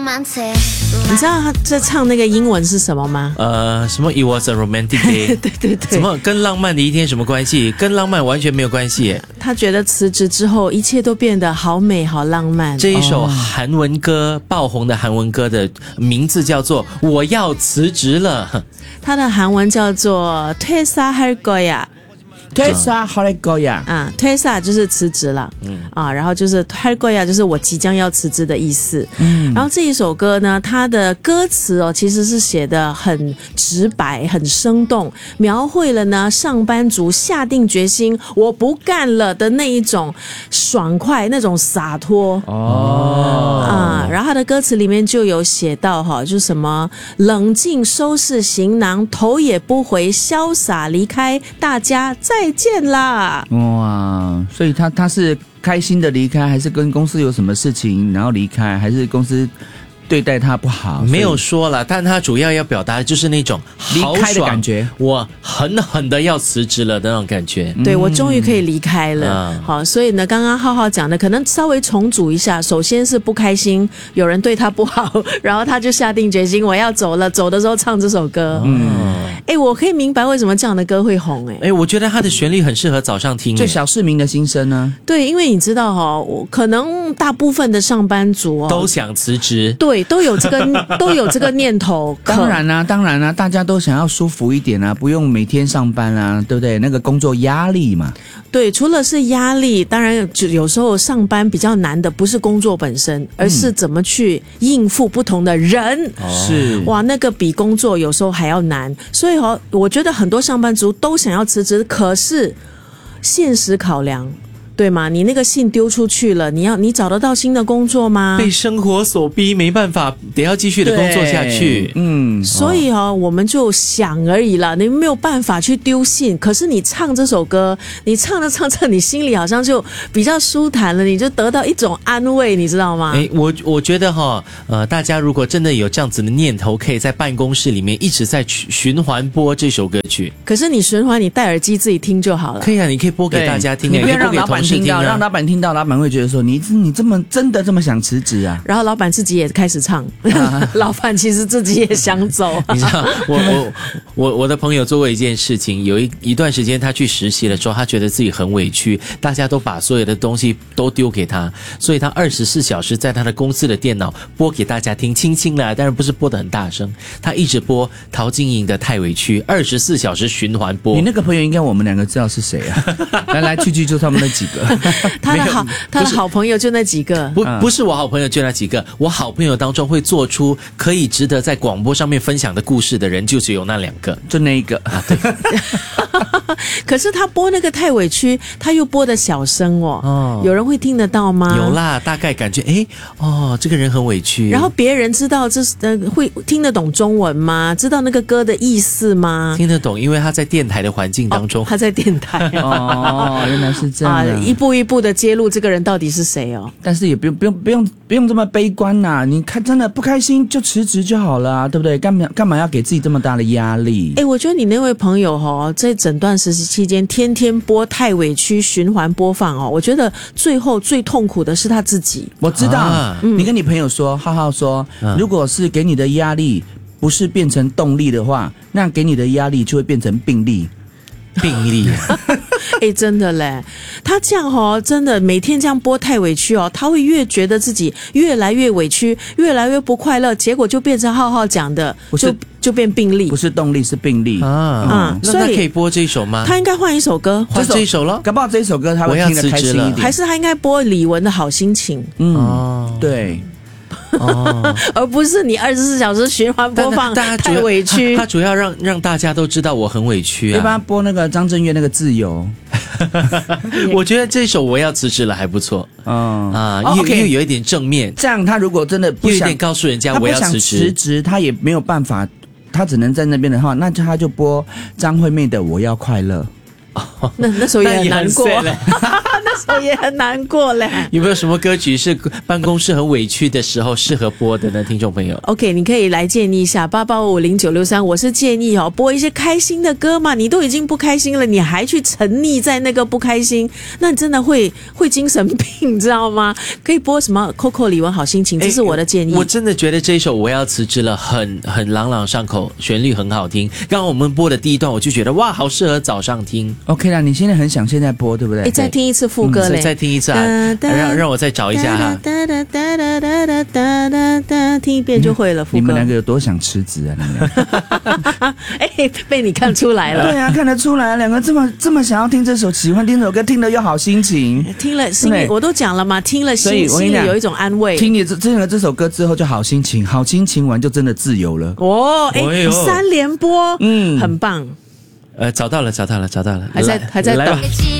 你知道他在唱那个英文是什么吗？ 什么 It was a romantic day 对对对， 什么跟浪漫的一天什么关系？跟浪漫完全没有关系耶。 他觉得辞职之后一切都变得好美好浪漫。 这一首韩文歌爆红的韩文歌的名字叫做我要辞职了， 它的韩文叫做퇴사할거야。 퇴사할거야 啊，퇴사就是辞职了，然后就是할거야就是我即将要辞职的意思。然后这一首歌呢，它的歌词其实是写得很直白、很生动，描绘了呢上班族下定决心我不干了的那一种爽快、那种洒脱。然后它的歌词里面就有写到就是什么冷静收拾行囊，头也不回，潇洒离开，大家再见啦。 哇，所以他是开心的离开，还是跟公司有什么事情然后离开，还是公司对待他不好？ 没有说了，但他主要要表达的就是那种豪爽离开的感觉， 我狠狠的要辞职了的那种感觉。 对，我终于可以离开了。好，所以呢，刚刚浩浩讲的可能稍微重组一下，首先是不开心，有人对他不好，然后他就下定决心我要走了，走的时候唱这首歌。我可以明白为什么这样的歌会红。 我觉得他的旋律很适合早上听， 就小市民的心声呢。 对，因为你知道可能大部分的上班族都想辞职， 对，都有这个念头。 当然啦，大家都想要舒服一点啊，不用每天上班啊，对不对？那个工作压力嘛。 对，除了是压力，当然有时候上班比较难的不是工作本身，而是怎么去应付不同的人。 是， 哇，那个比工作有时候还要难。所以我觉得很多上班族都想要辞职，可是现实考量，对吗？你那个信丢出去了，你找得到新的工作吗？ 被生活所逼，没办法，得要继续的工作下去。 所以我们就想而已了，你没有办法去丢信。可是你唱这首歌，你唱着，你心里好像就比较舒坦了，你就得到一种安慰，你知道吗？ 我觉得大家如果真的有这样子的念头，可以在办公室里面一直在循环播这首歌曲。 可是你循环，你戴耳机自己听就好了。 可以啊，你可以播给大家听， 你不要让老板听到， 让老板听到，老板会觉得说你真的这么想辞职啊？ 然后老板自己也开始唱，老板其实自己也想走。 你知道，我的朋友做过一件事情，有一段时间他去实习的时候，他觉得自己很委屈，大家都把所有的东西都丢给他，所以他24小时在他的公司的电脑播给大家听，轻轻啦，但是不是播得很大声，他一直播陶晶莹的《太委屈》，24小时循环播。 你那个朋友应该我们两个知道是谁啊？来去就他们那几个。 他的好朋友就那几个， 不是我好朋友就那几个，我好朋友当中会做出可以值得在广播上面分享的故事的人，就只有那2个， 就那一个啊。对。 可是他播那个太委屈，他又播的小声有人会听得到吗？ 有啦，大概感觉这个人很委屈。 然后别人知道这是会听得懂中文吗？知道那个歌的意思吗？ 听得懂，因为他在电台的环境当中。 他在电台。 原来是这样一步一步的揭露这个人到底是谁但是也不用这么悲观呐。你看真的不开心就辞职就好了对不对？干嘛要给自己这么大的压力？ 我觉得你那位朋友在整段实习期间天天播太委屈循环播放我觉得最后最痛苦的是他自己。 我知道你跟你朋友说，浩浩说如果是给你的压力不是变成动力的话，那给你的压力就会变成病力。 真的嘞，他这样真的每天这样播太委屈他会越觉得自己越来越委屈，越来越不快乐，结果就变成浩浩讲的，就变病力， 不是动力是病力那他可以播这一首吗？ 他应该换一首歌， 换这一首了， 搞不好这一首歌他会听得开心一点， 还是他应该播李玟的好心情？ 对。 而不是你24小时循环播放太委屈。 他主要让大家都知道我很委屈啊。一般播那个张震岳那个自由。 我觉得这首我要辞职了还不错。又有一点正面。 这样他如果真的不想， 有一点告诉人家我要辞职，他也没有办法，他只能在那边的话，那他就播张惠妹的《我要快乐》。 那时候也很难过。那首也很难过嘞。 有没有什么歌曲是办公室很委屈的时候适合播的呢？听众朋友 OK， 你可以来建议一下88550963，我是建议播一些开心的歌嘛，你都已经不开心了，你还去沉溺在那个不开心，那你真的会精神病，你知道吗？可以播什么 Coco 李玟好心情，这是我的建议。 我真的觉得这一首我要辞职了很朗朗上口，旋律很好听。刚刚我们播的第一段，我就觉得哇，好适合早上听。 OK 啦，你现在很想现在播对不对？ 再听一次副歌嘞， 再听一次啊，让我再找一下哈。 听一遍就会了副歌。 你们两个有多想辞职啊？你们被你看出来了。 对啊，看得出来，两个这么想要听这首，喜欢听这首歌，听了又好心情， 听了心里我都讲了嘛，听了心里有一种安慰。 听了这首歌之后就好心情，好心情完就真的自由了。 3连播，很棒。 找到了， 还在等。